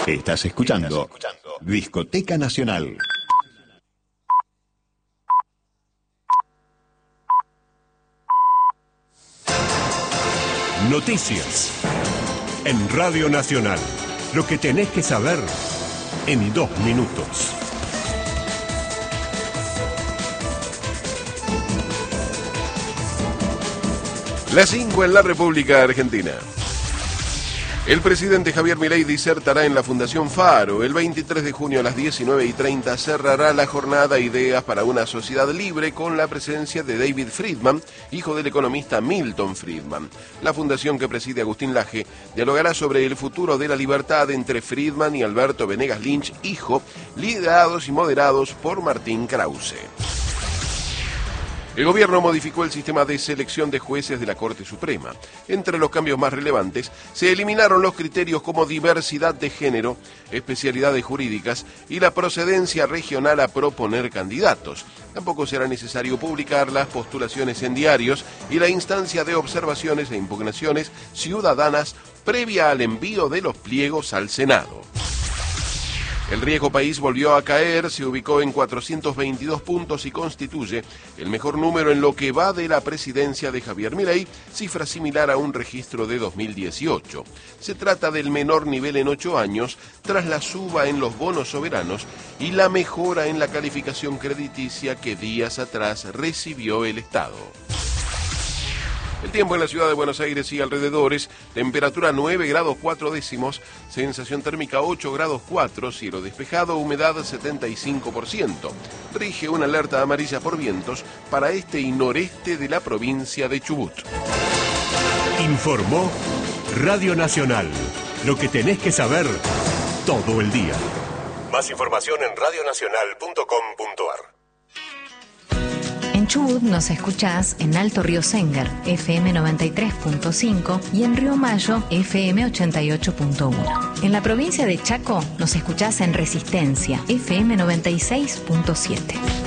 Estás escuchando Discoteca Nacional. Noticias en Radio Nacional. Lo que tenés que saber en 2 minutos. Las 5 en la República Argentina. El presidente Javier Milei disertará en la Fundación Faro. El 23 de junio a las 19:30 cerrará la jornada Ideas para una sociedad libre con la presencia de David Friedman, hijo del economista Milton Friedman. La fundación que preside Agustín Laje dialogará sobre el futuro de la libertad entre Friedman y Alberto Venegas Lynch, hijo, liderados y moderados por Martín Krause. El gobierno modificó el sistema de selección de jueces de la Corte Suprema. Entre los cambios más relevantes, se eliminaron los criterios como diversidad de género, especialidades jurídicas y la procedencia regional a proponer candidatos. Tampoco será necesario publicar las postulaciones en diarios y la instancia de observaciones e impugnaciones ciudadanas previa al envío de los pliegos al Senado. El riesgo país volvió a caer, se ubicó en 422 puntos y constituye el mejor número en lo que va de la presidencia de Javier Milei, cifra similar a un registro de 2018. Se trata del menor nivel en 8 años, tras la suba en los bonos soberanos y la mejora en la calificación crediticia que días atrás recibió el Estado. El tiempo en la ciudad de Buenos Aires y alrededores, temperatura 9 grados 4 décimos, sensación térmica 8 grados 4, cielo despejado, humedad 75%. Rige una alerta amarilla por vientos para este y noreste de la provincia de Chubut. Informó Radio Nacional. Lo que tenés que saber todo el día. Más información en radionacional.com.ar. En Chubut nos escuchás en Alto Río Sénger, FM 93.5 y en Río Mayo, FM 88.1. En la provincia de Chaco nos escuchás en Resistencia, FM 96.7.